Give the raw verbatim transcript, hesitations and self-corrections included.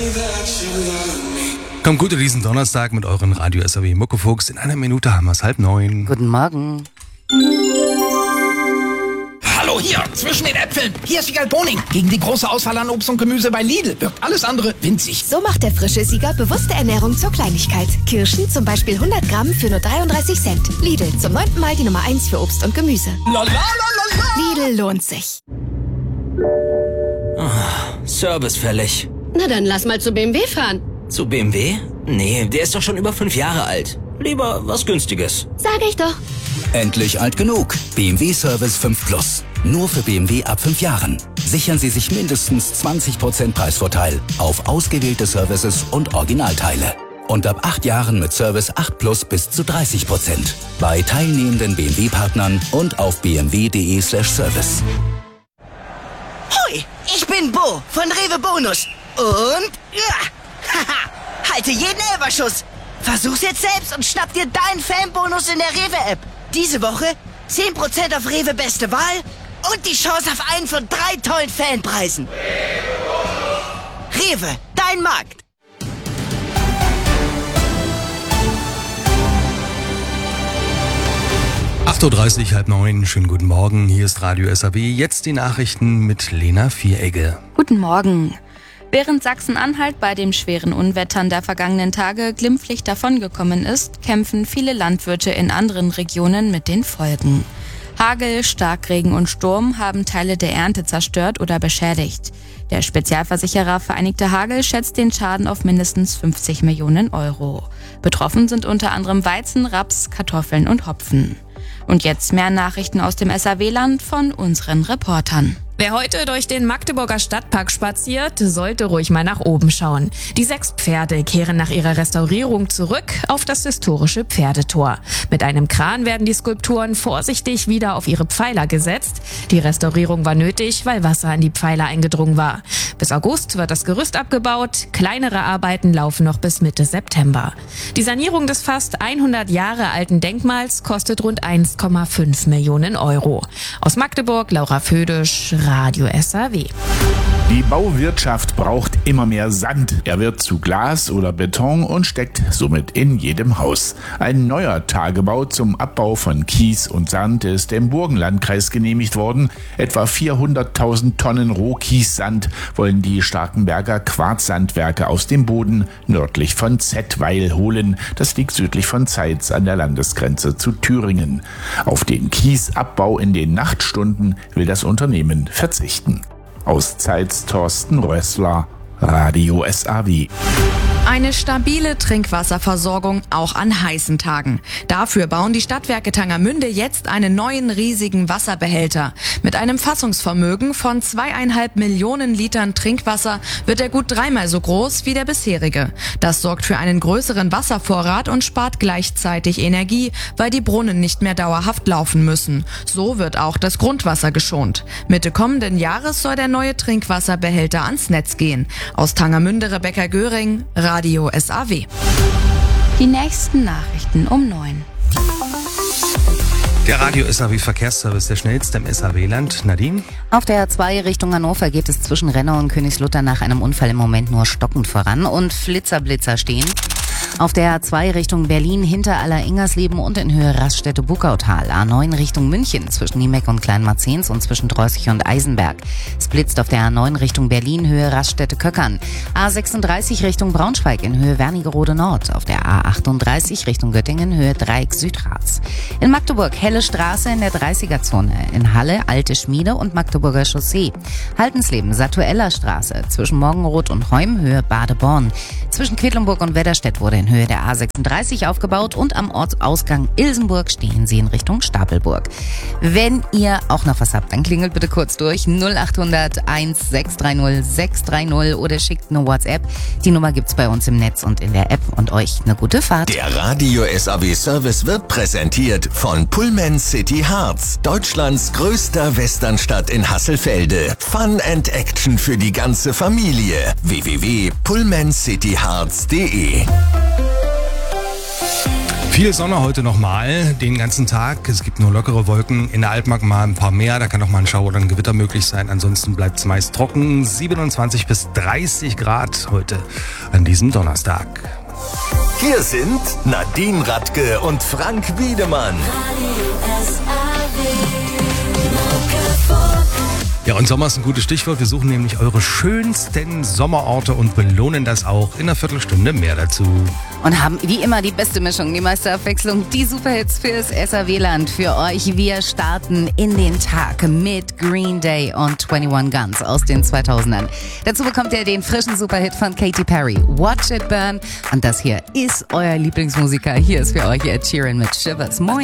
Kommt gut in diesen Donnerstag mit euren Radio S A W Muckefuchs. In einer Minute haben wir es halb neun. Guten Morgen. Hallo hier, zwischen den Äpfeln. Hier ist Siegal Boning. Gegen die große Auswahl an Obst und Gemüse bei Lidl wirkt alles andere winzig. So macht der frische Sieger bewusste Ernährung zur Kleinigkeit. Kirschen zum Beispiel hundert Gramm für nur dreiunddreißig Cent. Lidl, zum neunten Mal die Nummer eins für Obst und Gemüse. La, la, la, la, la. Lidl lohnt sich. Oh, Service fällig. Na dann lass mal zu B M W fahren. Zu B M W? Nee, der ist doch schon über fünf Jahre alt. Lieber was Günstiges. Sag ich doch. Endlich alt genug. B M W Service fünf Plus. Nur für B M W ab fünf Jahren. Sichern Sie sich mindestens zwanzig Prozent Preisvorteil auf ausgewählte Services und Originalteile. Und ab acht Jahren mit Service acht Plus bis zu dreißig Prozent. Bei teilnehmenden B M W-Partnern und auf b m w punkt d e slash service. Hoi, ich bin Bo von Rewe Bonus. Und... Ja, haha, halte jeden Elberschuss. Versuch's jetzt selbst und schnapp dir deinen Fanbonus in der Rewe-App. Diese Woche zehn Prozent auf Rewe Beste Wahl und die Chance auf einen von drei tollen Fanpreisen. Rewe, dein Markt. acht Uhr dreißig, halb neun, schönen guten Morgen. Hier ist Radio S A W. Jetzt die Nachrichten mit Lena Vieregge. Guten Morgen. Während Sachsen-Anhalt bei den schweren Unwettern der vergangenen Tage glimpflich davongekommen ist, kämpfen viele Landwirte in anderen Regionen mit den Folgen. Hagel, Starkregen und Sturm haben Teile der Ernte zerstört oder beschädigt. Der Spezialversicherer Vereinigte Hagel schätzt den Schaden auf mindestens fünfzig Millionen Euro. Betroffen sind unter anderem Weizen, Raps, Kartoffeln und Hopfen. Und jetzt mehr Nachrichten aus dem S A W-Land von unseren Reportern. Wer heute durch den Magdeburger Stadtpark spaziert, sollte ruhig mal nach oben schauen. Die sechs Pferde kehren nach ihrer Restaurierung zurück auf das historische Pferdetor. Mit einem Kran werden die Skulpturen vorsichtig wieder auf ihre Pfeiler gesetzt. Die Restaurierung war nötig, weil Wasser an die Pfeiler eingedrungen war. Bis August wird das Gerüst abgebaut. Kleinere Arbeiten laufen noch bis Mitte September. Die Sanierung des fast hundert Jahre alten Denkmals kostet rund eins Komma fünf Millionen Euro. Aus Magdeburg, Laura Födisch, Radio S A W. Die Bauwirtschaft braucht immer mehr Sand. Er wird zu Glas oder Beton und steckt somit in jedem Haus. Ein neuer Tagebau zum Abbau von Kies und Sand ist im Burgenlandkreis genehmigt worden. Etwa vierhunderttausend Tonnen Rohkiessand wollen die Starkenberger Quarzsandwerke aus dem Boden nördlich von Zettweil holen. Das liegt südlich von Zeitz an der Landesgrenze zu Thüringen. Auf den Kiesabbau in den Nachtstunden will das Unternehmen verzichten. Aus Zeitz Thorsten Rössler, Radio S A W. Eine stabile Trinkwasserversorgung auch an heißen Tagen. Dafür bauen die Stadtwerke Tangermünde jetzt einen neuen riesigen Wasserbehälter. Mit einem Fassungsvermögen von zweieinhalb Millionen Litern Trinkwasser wird er gut dreimal so groß wie der bisherige. Das sorgt für einen größeren Wasservorrat und spart gleichzeitig Energie, weil die Brunnen nicht mehr dauerhaft laufen müssen. So wird auch das Grundwasser geschont. Mitte kommenden Jahres soll der neue Trinkwasserbehälter ans Netz gehen. Aus Tangermünde Rebecca Göring, Radio S A W. Die nächsten Nachrichten um neun. Der Radio S A W Verkehrsservice, der schnellste im S A W-Land. Nadine? Auf der A zwei Richtung Hannover geht es zwischen Renner und Königslutter nach einem Unfall im Moment nur stockend voran und Flitzer-Blitzer stehen. Auf der A zwei Richtung Berlin hinter Aller-Ingersleben und in Höhe Raststätte-Bukautal. A neun Richtung München zwischen Niemeck und Kleinmarzens und zwischen Dreußig und Eisenberg. Es blitzt auf der A neun Richtung Berlin, Höhe Raststätte-Köckern. A sechsunddreißig Richtung Braunschweig in Höhe Wernigerode Nord. Auf der A achtunddreißig Richtung Göttingen, Höhe Dreieck Südharz. In Magdeburg Helle Straße in der dreißiger-Zone. In Halle Alte Schmiede und Magdeburger Chaussee. Haltensleben Satueller Straße zwischen Morgenroth und Heum, Höhe Badeborn. Zwischen Quedlinburg und Wedderstedt wurde in Höhe der A sechsunddreißig aufgebaut und am Ortsausgang Ilsenburg stehen Sie in Richtung Stapelburg. Wenn ihr auch noch was habt, dann klingelt bitte kurz durch null acht hundert eins sechs drei null sechs drei null oder schickt eine WhatsApp. Die Nummer gibt's bei uns im Netz und in der App und euch eine gute Fahrt. Der Radio S A W Service wird präsentiert von Pullman City Harz, Deutschlands größter Westernstadt in Hasselfelde. Fun and Action für die ganze Familie. w w w punkt pullman city harz punkt d e Viel Sonne heute nochmal, den ganzen Tag. Es gibt nur lockere Wolken, in der Altmark mal ein paar mehr. Da kann auch mal ein Schauer oder ein Gewitter möglich sein. Ansonsten bleibt es meist trocken. siebenundzwanzig bis dreißig Grad heute an diesem Donnerstag. Hier sind Nadine Radke und Frank Wiedemann. Ja, und Sommer ist ein gutes Stichwort. Wir suchen nämlich eure schönsten Sommerorte und belohnen das auch in einer Viertelstunde mehr dazu. Und haben wie immer die beste Mischung, die meiste Abwechslung, die Superhits fürs S R W-Land für euch. Wir starten in den Tag mit Green Day und einundzwanzig Guns aus den zweitausendern. Dazu bekommt ihr den frischen Superhit von Katy Perry, Watch It Burn. Und das hier ist euer Lieblingsmusiker. Hier ist für euch Ed Sheeran mit Shivers. Moin.